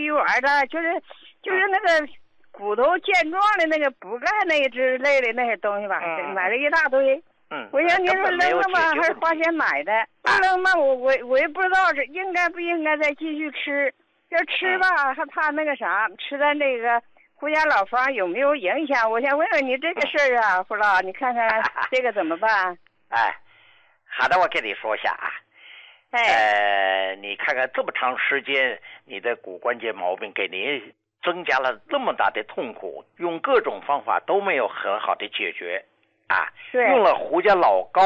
鱼丸的，就是那个骨头健壮的那个补钙那一之类的那些东西吧，买了一大堆。我想你说扔了吧，还是花钱买的？不扔吧，我也不知道是应该不应该再继续吃。要吃吧，还怕那个啥，吃咱这个胡家老方有没有影响？我想问问你这个事儿啊，胡老，你看看这个怎么办？ 好的，我跟你说一下啊。你看看这么长时间，你的骨关节毛病给您增加了这么大的痛苦，用各种方法都没有很好的解决啊。用了胡家老膏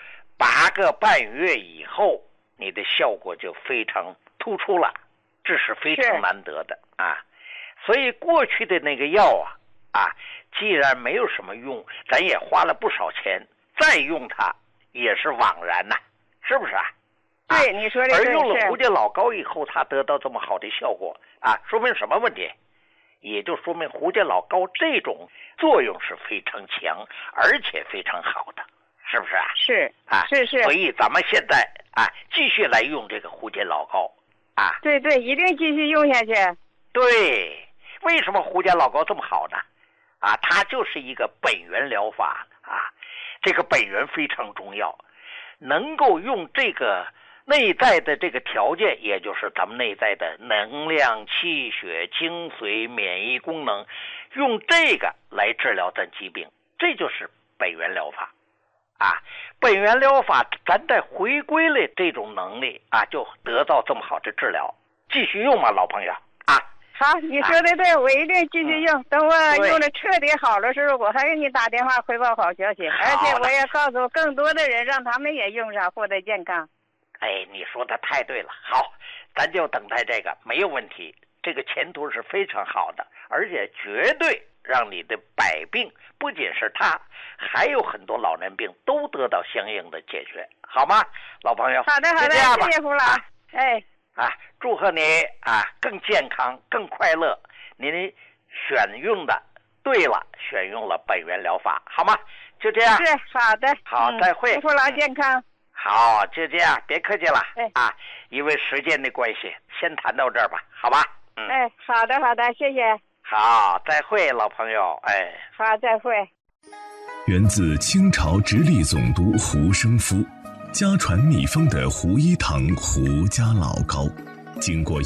8个半月以后，你的效果就非常突出了，这是非常难得的啊。所以过去的那个药既然没有什么用，咱也花了不少钱，再用它也是枉然呐，是不是啊？ 对，你说的而用了胡家老膏以后，它得到这么好的效果说明什么问题？也就说明胡家老膏这种作用是非常强，而且非常好的，是不是啊？ 是。 所以咱们现在继续来用这个胡家老膏对，一定继续用下去。 对，为什么胡家老膏这么好呢？它就是一个本源疗法这个本源非常重要，能够用这个内在的这个条件，也就是咱们内在的能量、气血、精髓、免疫功能，用这个来治疗咱疾病，这就是本源疗法本源疗法咱再回归了这种能力就得到这么好的治疗。继续用嘛，老朋友好，你说的对，我一定继续用。等我用的彻底好的时候，我还给你打电话汇报好消息，而且我也告诉更多的人，让他们也用上，获得健康。 你说的太对了。好，咱就等待这个，没有问题，这个前途是非常好的，而且绝对让你的百病，不仅是他，还有很多老年病都得到相应的解决，好吗，老朋友？ 好的，谢谢胡老。 祝贺你更健康更快乐。您选用的对了，选用了本源疗法，好吗？就这样。 是，好的。 好，再会。 祝胡老健康。 好，就这样，别客气了因为时间的关系，先谈到这儿吧，好吧？ 好的，谢谢。 好，再会，老朋友。 好，再会。 源自清朝直隶总督胡生夫家传秘方的胡一堂胡家老膏，经过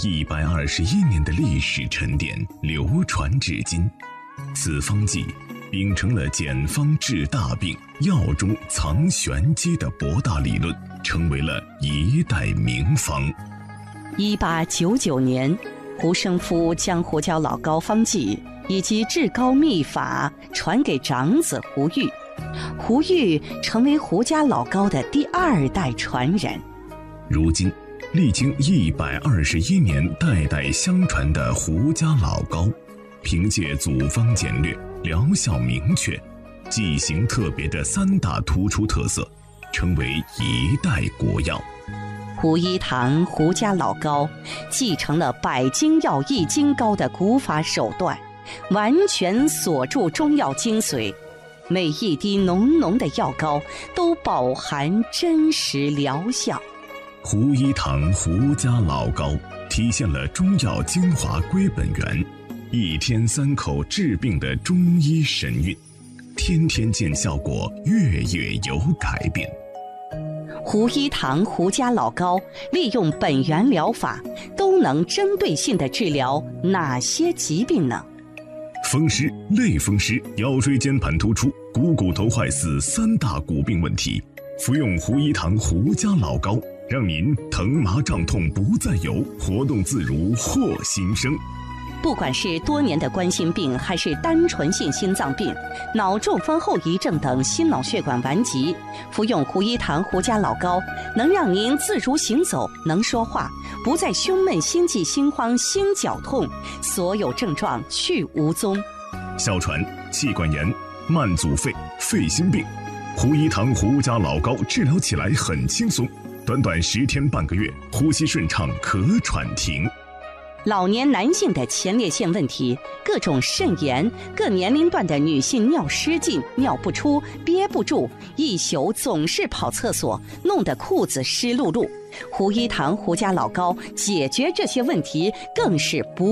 121年的历史沉淀，流传至今。此方剂秉承了简方治大病、药中藏玄机的博大理论，成为了一代名方。 1899年，胡生夫将胡椒老膏方剂以及治膏秘法传给长子胡玉，胡玉成为胡家老膏的第2代传人。 如今，历经121年代代相传的胡家老膏，凭借组方简略、疗效明确、剂型特别的3大突出特色，成为一代国药。 胡一堂胡家老膏继承了百金药易筋膏的古法手段，完全锁住中药精髓，每一滴浓浓的药膏都饱含真实疗效。 胡一堂胡家老膏体现了中药精华归本源，1天3口治病的中医神韵，天天见效果，月月有改变。 胡一堂胡家老膏利用本源疗法，都能针对性地治疗哪些疾病呢？ 风湿、类风湿、腰椎间盘突出、股头坏死3大骨病问题，服用胡一堂胡家老膏，让您疼麻胀痛不再有，活动自如获新生。 不管是多年的冠心病，还是单纯性心脏病、脑中风后遗症等心脑血管顽疾，服用胡一堂胡家老膏，能让您自如行走，能说话，不再胸闷、心悸、心慌、心绞痛，所有症状去无踪。 哮喘、气管炎、慢阻肺、肺心病，胡一堂胡家老膏治疗起来很轻松，短短10天半个月，呼吸顺畅，咳喘停。 老年男性的前列腺问题，各种肾炎，各年龄段的女性尿失禁、尿不出、憋不住，一宿总是跑厕所，弄得裤子湿漉漉。胡一堂胡家老膏解决这些问题，更是不